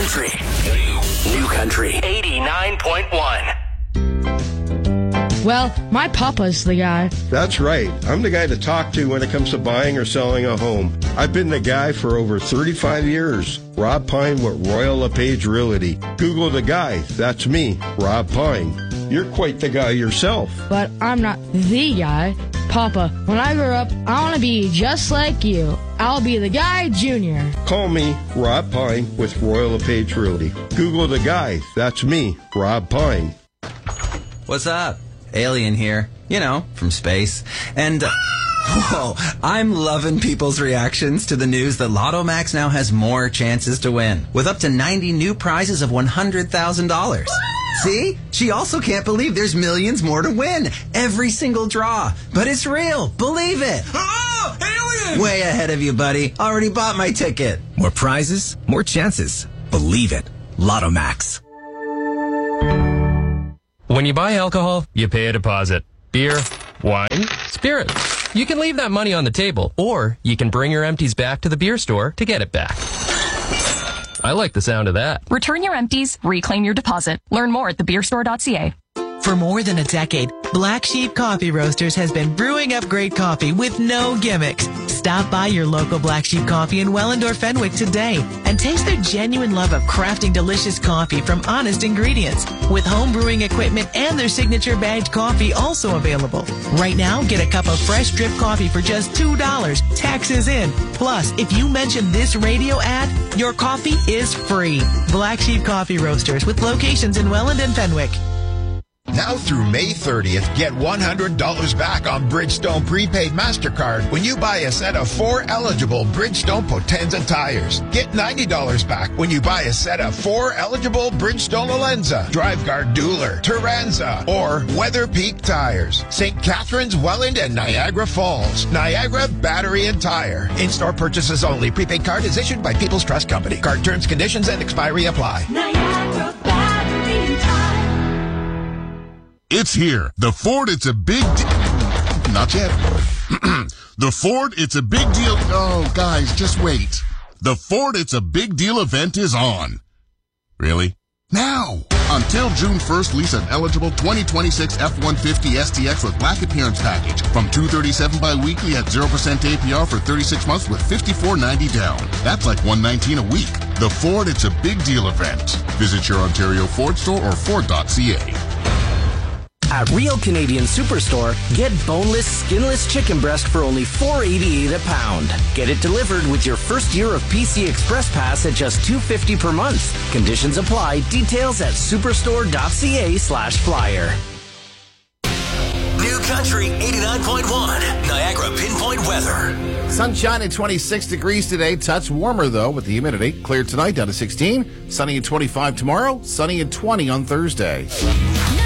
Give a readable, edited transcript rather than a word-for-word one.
Country. New Country 89.1. Well, my papa's the guy. That's right. I'm the guy to talk to when it comes to buying or selling a home. I've been the guy for over 35 years. Rob Pine with Royal LePage Realty. Google the guy. That's me, Rob Pine. You're quite the guy yourself. But I'm not the guy. Papa, when I grow up, I want to be just like you. I'll be the guy, Junior. Call me Rob Pine with Royal LePage Realty. Google the guy. That's me, Rob Pine. What's up? Alien here. You know, from space. And, whoa, I'm loving people's reactions to the news that Lotto Max now has more chances to win, with up to 90 new prizes of $100,000. See? She also can't believe there's millions more to win. Every single draw. But it's real. Believe it. Oh, alien! Way ahead of you, buddy. Already bought my ticket. More prizes, more chances. Believe it. Lotto Max. When you buy alcohol, you pay a deposit. Beer, wine, spirits. You can leave that money on the table, or you can bring your empties back to the beer store to get it back. I like the sound of that. Return your empties, reclaim your deposit. Learn more at thebeerstore.ca. For more than a decade, Black Sheep Coffee Roasters has been brewing up great coffee with no gimmicks. Stop by your local Black Sheep Coffee in Wellendorf, Fenwick today and taste their genuine love of crafting delicious coffee from honest ingredients. With home brewing equipment and their signature bagged coffee also available. Right now, get a cup of fresh drip coffee for just $2, taxes in. Plus, if you mention this radio ad, your coffee is free. Black Sheep Coffee Roasters with locations in Welland and Fenwick. Now through May 30th, get $100 back on Bridgestone prepaid MasterCard when you buy a set of 4 eligible Bridgestone Potenza tires. Get $90 back when you buy a set of 4 eligible Bridgestone Alenza, DriveGuard Dueler, Turanza, or Weather Peak tires. St. Catharines, Welland, and Niagara Falls. Niagara Battery and Tire. In-store purchases only. Prepaid card is issued by People's Trust Company. Card terms, conditions, and expiry apply. Niagara Battery and Tire. It's here. The Ford, it's a big deal. Not yet. The Ford, it's a big deal. Oh, guys, just wait. The Ford, it's a big deal event is on. Really? Now! Until June 1st, lease an eligible 2026 F-150 STX with black appearance package from $237 bi-weekly at 0% APR for 36 months with $54.90 down. That's like $119 a week. The Ford, it's a big deal event. Visit your Ontario Ford store or Ford.ca. At Real Canadian Superstore, get boneless, skinless chicken breast for only $4.88 a pound. Get it delivered with your first year of PC Express Pass at just $2.50 per month. Conditions apply. Details at superstore.ca/flyer. New Country 89.1, Niagara Pinpoint Weather. Sunshine at 26 degrees today. Touch warmer, though, with the humidity. Clear tonight down to 16. Sunny at 25 tomorrow. Sunny at 20 on Thursday.